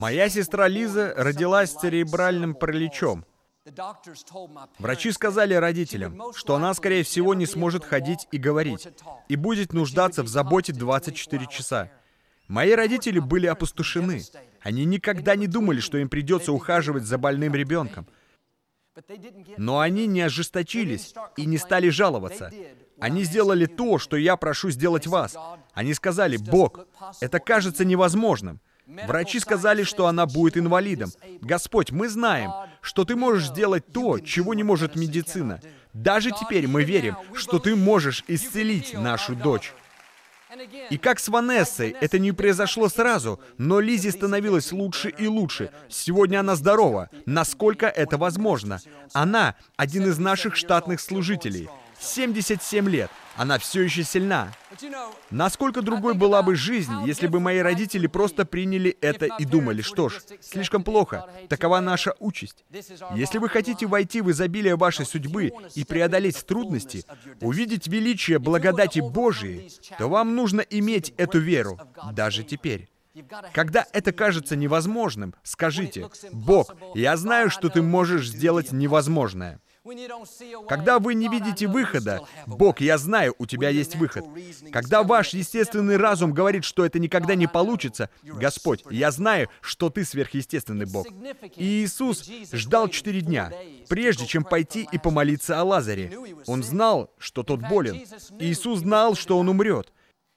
Моя сестра Лиза родилась с церебральным параличом. Врачи сказали родителям, что она, скорее всего, не сможет ходить и говорить, и будет нуждаться в заботе 24 часа. Мои родители были опустошены. Они никогда не думали, что им придется ухаживать за больным ребенком. Но они не ожесточились и не стали жаловаться. Они сделали то, что я прошу сделать вас. Они сказали: «Бог, это кажется невозможным». Врачи сказали, что она будет инвалидом. «Господь, мы знаем, что Ты можешь сделать то, чего не может медицина. Даже теперь мы верим, что Ты можешь исцелить нашу дочь». И как с Ванессой, это не произошло сразу, но Лизе становилось лучше и лучше. Сегодня она здорова, насколько это возможно. Она один из наших штатных служителей. 77 лет. Она все еще сильна. Насколько другой была бы жизнь, если бы мои родители просто приняли это и думали: что ж, слишком плохо, такова наша участь. Если вы хотите войти в изобилие вашей судьбы и преодолеть трудности, увидеть величие благодати Божией, то вам нужно иметь эту веру, даже теперь. Когда это кажется невозможным, скажите: «Бог, я знаю, что Ты можешь сделать невозможное». Когда вы не видите выхода, «Бог, я знаю, у Тебя есть выход». Когда ваш естественный разум говорит, что это никогда не получится, «Господь, я знаю, что Ты сверхъестественный Бог». И Иисус ждал 4 дня, прежде чем пойти и помолиться о Лазаре. Он знал, что тот болен. Иисус знал, что он умрет.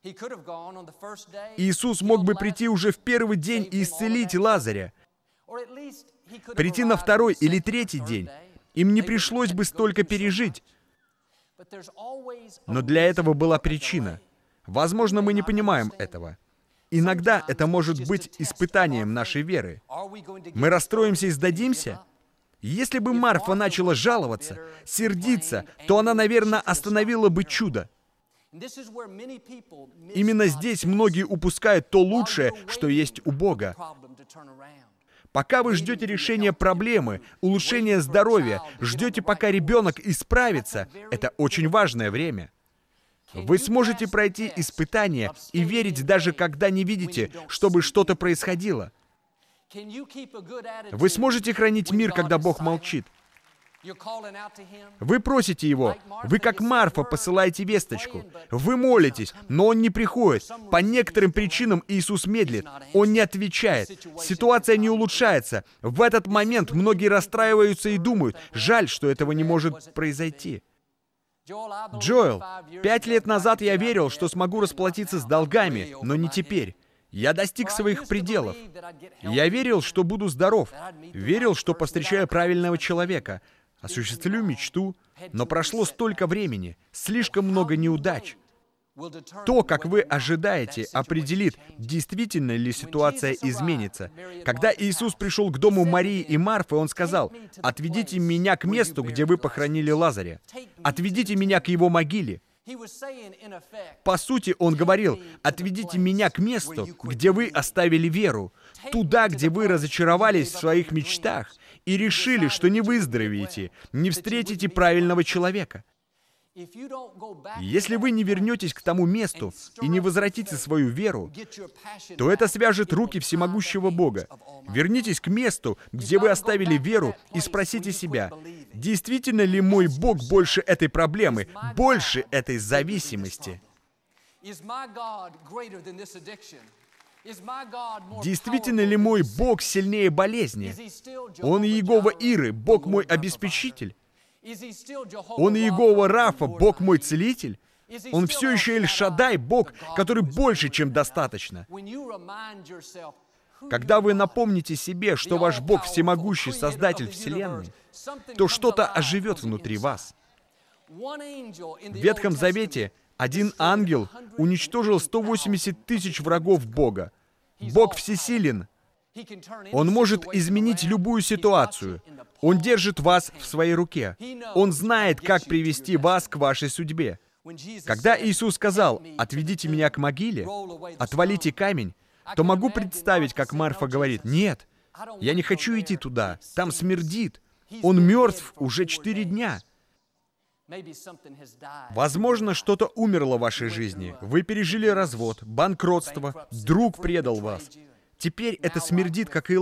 Иисус мог бы прийти уже в первый день и исцелить Лазаря. Прийти на второй или третий день. Им не пришлось бы столько пережить. Но для этого была причина. Возможно, мы не понимаем этого. Иногда это может быть испытанием нашей веры. Мы расстроимся и сдадимся? Если бы Марфа начала жаловаться, сердиться, то она, наверное, остановила бы чудо. Именно здесь многие упускают то лучшее, что есть у Бога. Пока вы ждете решения проблемы, улучшения здоровья, ждете, пока ребенок исправится, это очень важное время. Вы сможете пройти испытания и верить, даже когда не видите, чтобы что-то происходило. Вы сможете хранить мир, когда Бог молчит. Вы просите Его. Вы, как Марфа, посылаете весточку. Вы молитесь, но Он не приходит. По некоторым причинам Иисус медлит. Он не отвечает. Ситуация не улучшается. В этот момент многие расстраиваются и думают: жаль, что этого не может произойти. Джоэл, 5 лет назад я верил, что смогу расплатиться с долгами, но не теперь. Я достиг своих пределов. Я верил, что буду здоров. Верил, что повстречаю правильного человека. Осуществлю мечту, но прошло столько времени, слишком много неудач. То, как вы ожидаете, определит, действительно ли ситуация изменится. Когда Иисус пришел к дому Марии и Марфы, Он сказал: «Отведите меня к месту, где вы похоронили Лазаря. Отведите меня к его могиле». По сути, Он говорил: «Отведите меня к месту, где вы оставили веру, туда, где вы разочаровались в своих мечтах и решили, что не выздоровеете, не встретите правильного человека». Если вы не вернетесь к тому месту и не возвратите свою веру, то это свяжет руки всемогущего Бога. Вернитесь к месту, где вы оставили веру, и спросите себя: действительно ли мой Бог больше этой проблемы, больше этой зависимости? Действительно ли мой Бог сильнее болезни? Он Иегова Иры, Бог мой обеспечитель? Он Иегова Рафа, Бог мой целитель? Он все еще Эль-Шаддай, Бог, который больше, чем достаточно. Когда вы напомните себе, что ваш Бог всемогущий Создатель Вселенной, то что-то оживет внутри вас. В Ветхом Завете один ангел уничтожил 180 тысяч врагов Бога. Бог всесилен. Он может изменить любую ситуацию. Он держит вас в своей руке. Он знает, как привести вас к вашей судьбе. Когда Иисус сказал: «Отведите меня к могиле, отвалите камень», то могу представить, как Марфа говорит: «Нет, я не хочу идти туда, там смердит. Он мертв уже 4 дня». Возможно, что-то умерло в вашей жизни. Вы пережили развод, банкротство, друг предал вас. Теперь это смердит, как и